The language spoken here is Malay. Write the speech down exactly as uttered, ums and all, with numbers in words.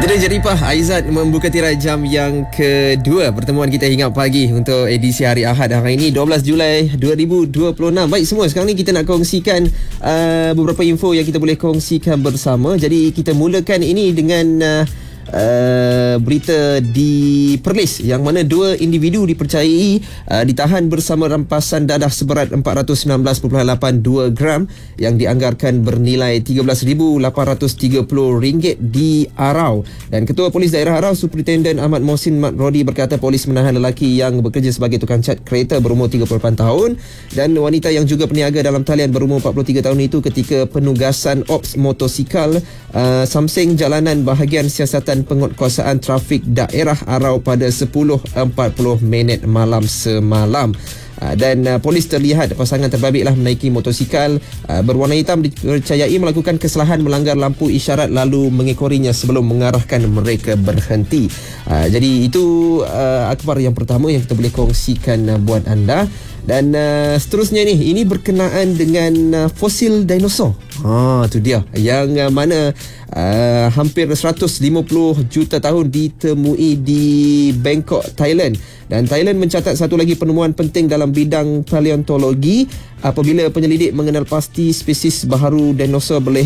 Itu dia Jeripah Aizat membuka tirai jam yang kedua pertemuan kita hingga pagi untuk edisi hari Ahad hari ini dua belas Julai dua ribu dua puluh enam. Baik semua, sekarang ni kita nak kongsikan uh, beberapa info yang kita boleh kongsikan bersama. Jadi kita mulakan ini dengan uh, Uh, berita di Perlis yang mana dua individu dipercayai uh, ditahan bersama rampasan dadah seberat empat ratus sembilan belas perpuluhan lapan dua gram yang dianggarkan bernilai tiga belas ribu lapan ratus tiga puluh ringgit di Arau. Dan Ketua Polis Daerah Arau Superintendent Ahmad Mohsin Mat Rodi berkata polis menahan lelaki yang bekerja sebagai tukang cat kereta berumur tiga puluh lapan tahun dan wanita yang juga peniaga dalam talian berumur empat puluh tiga tahun itu ketika penugasan ops motosikal uh, Samseng Jalanan Bahagian Siasatan Penguatkuasaan Trafik Daerah Arau pada sepuluh empat puluh minit malam semalam. Dan uh, polis terlihat pasangan terbabitlah menaiki motosikal uh, berwarna hitam dipercayai melakukan kesalahan melanggar lampu isyarat lalu mengekorinya sebelum mengarahkan mereka berhenti. Uh, jadi itu uh, akhbar yang pertama yang kita boleh kongsikan uh, buat anda. Dan uh, seterusnya ni, ini berkenaan dengan uh, fosil dinosaur. Ha, tu dia yang uh, mana uh, hampir seratus lima puluh juta tahun ditemui di Bangkok, Thailand. Dan Thailand mencatat satu lagi penemuan penting dalam bidang paleontologi apabila penyelidik mengenal pasti spesies baharu dinosaur berleher